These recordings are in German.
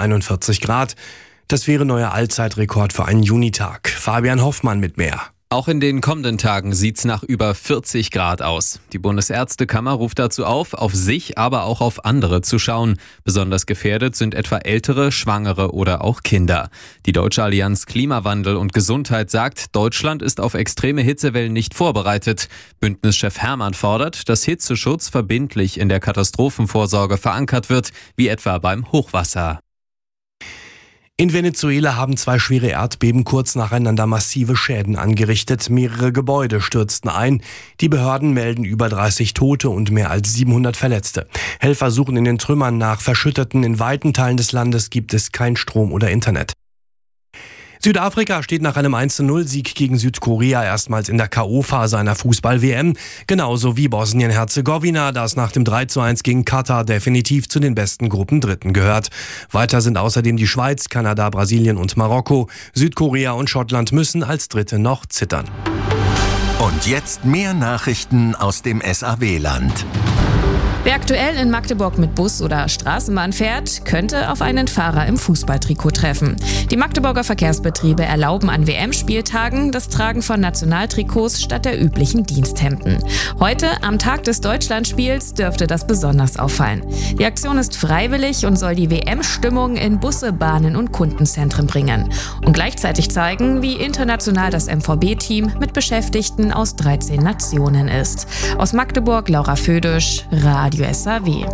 41 Grad. Das wäre neuer Allzeitrekord für einen Junitag. Fabian Hoffmann mit mehr. Auch in den kommenden Tagen sieht's nach über 40 Grad aus. Die Bundesärztekammer ruft dazu auf sich, aber auch auf andere zu schauen. Besonders gefährdet sind etwa Ältere, Schwangere oder auch Kinder. Die Deutsche Allianz Klimawandel und Gesundheit sagt, Deutschland ist auf extreme Hitzewellen nicht vorbereitet. Bündnischef Hermann fordert, dass Hitzeschutz verbindlich in der Katastrophenvorsorge verankert wird, wie etwa beim Hochwasser. In Venezuela haben 2 schwere Erdbeben kurz nacheinander massive Schäden angerichtet. Mehrere Gebäude stürzten ein. Die Behörden melden über 30 Tote und mehr als 700 Verletzte. Helfer suchen in den Trümmern nach Verschütteten. In weiten Teilen des Landes gibt es kein Strom oder Internet. Südafrika steht nach einem 1:0-Sieg gegen Südkorea erstmals in der K.O.-Phase einer Fußball-WM. Genauso wie Bosnien-Herzegowina, das nach dem 3:1 gegen Katar definitiv zu den besten Gruppendritten gehört. Weiter sind außerdem die Schweiz, Kanada, Brasilien und Marokko. Südkorea und Schottland müssen als Dritte noch zittern. Und jetzt mehr Nachrichten aus dem SAW-Land. Wer aktuell in Magdeburg mit Bus oder Straßenbahn fährt, könnte auf einen Fahrer im Fußballtrikot treffen. Die Magdeburger Verkehrsbetriebe erlauben an WM-Spieltagen das Tragen von Nationaltrikots statt der üblichen Diensthemden. Heute, am Tag des Deutschlandspiels, dürfte das besonders auffallen. Die Aktion ist freiwillig und soll die WM-Stimmung in Busse, Bahnen und Kundenzentren bringen. Und gleichzeitig zeigen, wie international das MVB-Team mit Beschäftigten aus 13 Nationen ist. Aus Magdeburg, Laura Födisch, Radio SAW.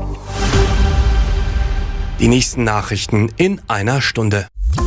Die nächsten Nachrichten in einer Stunde.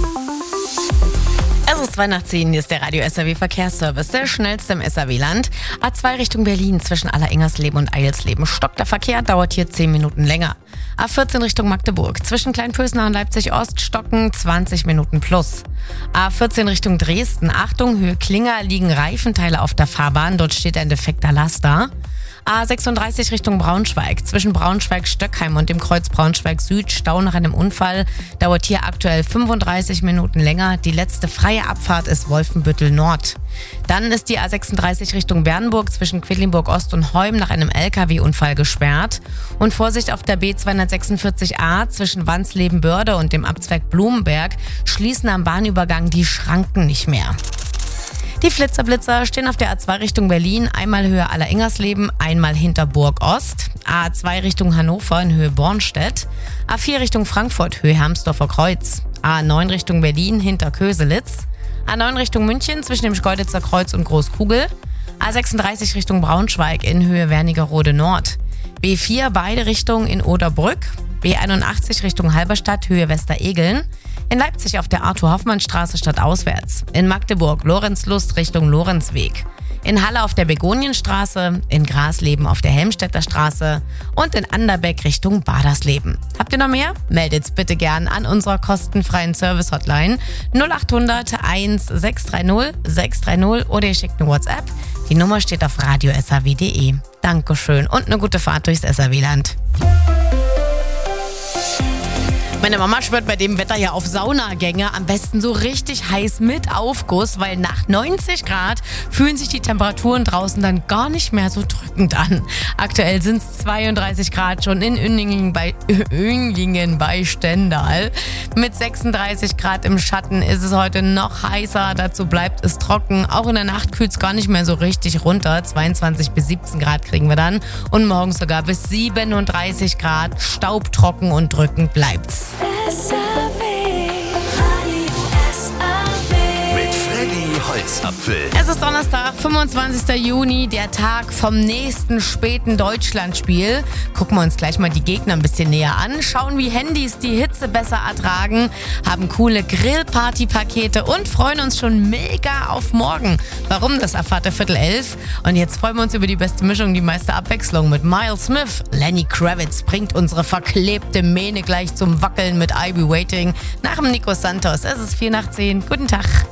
Es ist 2:10, hier ist der Radio SAW Verkehrsservice, der schnellste im SAW-Land. A2 Richtung Berlin zwischen Alleringhersleben und Eilsleben stockt der Verkehr, dauert hier 10 Minuten länger. A14 Richtung Magdeburg zwischen Kleinpösner und Leipzig-Ost stocken 20 Minuten plus. A14 Richtung Dresden, Achtung, Höhe Klinger, liegen Reifenteile auf der Fahrbahn, dort steht ein defekter Laster. A36 Richtung Braunschweig. Zwischen Braunschweig-Stöckheim und dem Kreuz Braunschweig-Süd Stau nach einem Unfall. Dauert hier aktuell 35 Minuten länger. Die letzte freie Abfahrt ist Wolfenbüttel Nord. Dann ist die A36 Richtung Bernburg zwischen Quedlinburg-Ost und Heum nach einem LKW-Unfall gesperrt. Und Vorsicht auf der B246a zwischen Wansleben-Börde und dem Abzweig Blumenberg schließen am Bahnübergang die Schranken nicht mehr. Die Flitzer-Blitzer stehen auf der A2 Richtung Berlin, einmal Höhe Alleringhersleben, einmal hinter Burg Ost. A2 Richtung Hannover in Höhe Bornstedt. A4 Richtung Frankfurt, Höhe Hermsdorfer Kreuz. A9 Richtung Berlin hinter Köselitz. A9 Richtung München zwischen dem Schkeuditzer Kreuz und Großkugel. A36 Richtung Braunschweig in Höhe Wernigerode Nord. B4 beide Richtungen in Oderbrück. B81 Richtung Halberstadt, Höhe Westeregeln. In Leipzig auf der Arthur-Hoffmann-Straße stadtauswärts. In Magdeburg Lorenzlust Richtung Lorenzweg. In Halle auf der Begonienstraße, in Grasleben auf der Helmstedter Straße und in Anderbeck Richtung Badersleben. Habt ihr noch mehr? Meldet's bitte gern an unserer kostenfreien Service-Hotline 0800 1 630 630 oder ihr schickt eine WhatsApp. Die Nummer steht auf radiosaw.de. Dankeschön und eine gute Fahrt durchs SAW-Land. Meine Mama schwört bei dem Wetter ja auf Saunagänge, am besten so richtig heiß mit Aufguss, weil nach 90 Grad fühlen sich die Temperaturen draußen dann gar nicht mehr so drückend an. Aktuell sind es 32 Grad schon in Uenlingen bei Stendal. Mit 36 Grad im Schatten ist es heute noch heißer, dazu bleibt es trocken. Auch in der Nacht kühlt es gar nicht mehr so richtig runter, 22 bis 17 Grad kriegen wir dann und morgens sogar bis 37 Grad, staubtrocken und drückend bleibt's. Mit Freddy Holzapfel. Es ist Donnerstag, 25. Juni, der Tag vom nächsten späten Deutschlandspiel. Gucken wir uns gleich mal die Gegner ein bisschen näher an, schauen, wie Handys die Hitze besser ertragen, haben coole Grillparty-Pakete und freuen uns schon mega auf morgen. Warum, das erfahrt ihr 10:45. Und jetzt freuen wir uns über die beste Mischung, die meiste Abwechslung mit Miles Smith. Lenny Kravitz bringt unsere verklebte Mähne gleich zum Wackeln mit I'll Be Waiting nach dem Nico Santos. Es ist 9:45. Guten Tag.